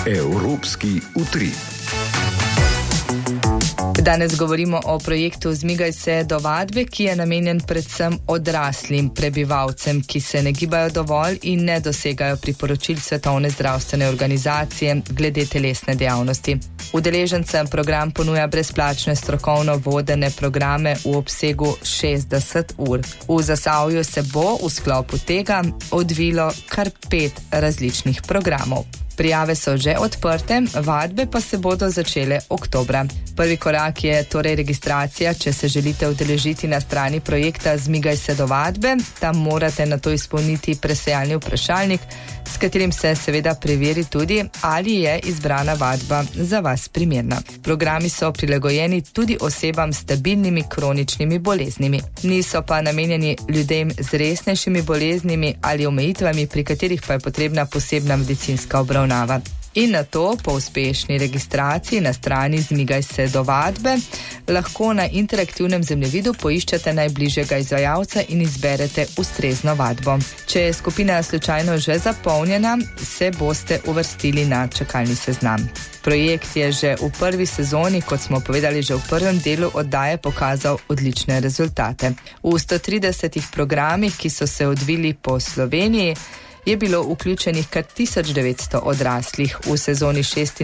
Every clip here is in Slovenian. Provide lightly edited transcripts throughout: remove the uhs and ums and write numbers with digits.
Evropski utrip. Danes govorimo o projektu Zmigaj se do vadbe, ki je namenjen predvsem odraslim prebivalcem, ki se ne gibajo dovolj in ne dosegajo priporočil Svetovne zdravstvene organizacije glede telesne dejavnosti. Udeležencem program ponuja brezplačne strokovno vodene programe v obsegu 60 ur. V Zasavju se bo v sklopu tega odvilo kar 5 različnih programov. Prijave so že odprte, vadbe pa se bodo začele oktobra. Prvi korak je torej registracija, če se želite udeležiti na strani projekta Zmigaj se do vadbe. Tam morate nato izpolniti presejalni vprašalnik, s katerim se seveda preveri tudi, ali je izbrana vadba za vas primerna. Programi so prilagojeni tudi osebam s stabilnimi kroničnimi boleznimi. Niso pa namenjeni ljudem z resnejšimi boleznimi ali omejitvami, pri katerih pa je potrebna posebna medicinska obravnava. In na to, po uspešni registraciji na strani Zmigaj se do vadbe, lahko na interaktivnem zemljevidu poiščete najbližjega izvajalca in izberete ustrezno vadbo. Če je skupina slučajno že zapolnjena, se boste uvrstili na čakalni seznam. Projekt je že v prvi sezoni, kot smo povedali že v prvem delu oddaje, pokazal odlične rezultate. V 130 programih, ki so se odvili po Sloveniji, je bilo vključenih kar 1900 odraslih, v sezoni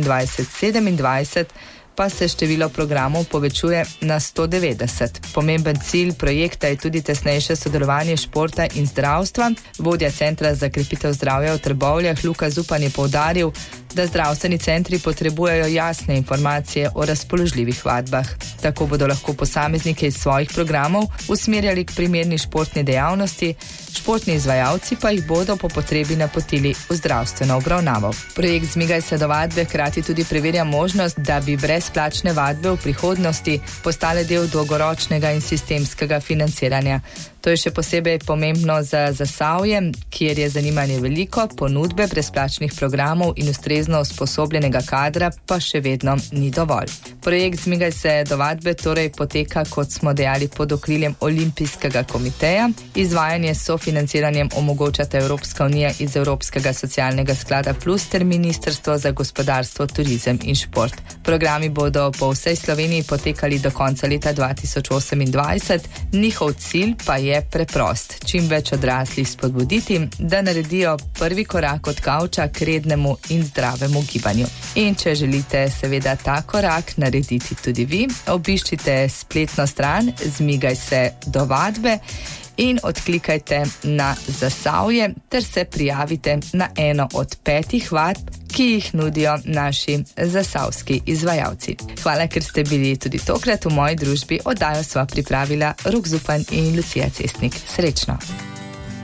26-27 pa se število programov povečuje na 190. Pomemben cilj projekta je tudi tesnejše sodelovanje športa in zdravstva. Vodja Centra za krepitev zdravja v Trbovljah Luka Zupan je poudaril, da zdravstveni centri potrebujejo jasne informacije o razpoložljivih vadbah. Tako bodo lahko posameznike iz svojih programov usmerjali k primerni športni dejavnosti, športni izvajalci pa jih bodo po potrebi napotili v zdravstveno obravnavo. Projekt Zmigaj se do vadbe hkrati tudi preverja možnost, da bi brezplačne vadbe v prihodnosti postale del dolgoročnega in sistemskega financiranja. To je še posebej pomembno za Zasavje, kjer je zanimanje veliko, ponudbe brezplačnih programov in ustrezno usposobljenega kadra pa še vedno ni dovolj. Projekt Zmigaj se do vadbe torej poteka, kot smo dejali, pod okriljem Olimpijskega komiteja. Izvajanje s sofinanciranjem omogočata Evropska unija iz Evropskega socialnega sklada plus ter Ministrstvo za gospodarstvo, turizem in šport. Programi bodo po vsej Sloveniji potekali do konca leta 2028. Njihov cilj pa je preprost. Čim več odraslih spodbuditi, da naredijo prvi korak od kavča k rednemu in zdravemu gibanju. In če želite seveda ta korak narediti tudi vi, obiščite spletno stran Zmigaj se do vadbe in odklikajte na Zasavje ter se prijavite na eno od 5 vadb, ki jih nudijo naši zasavski izvajalci. Hvala, ker ste bili tudi tokrat v moji družbi. Oddajo sva pripravila Rok Zupan in Lucija Cestnik. Srečno!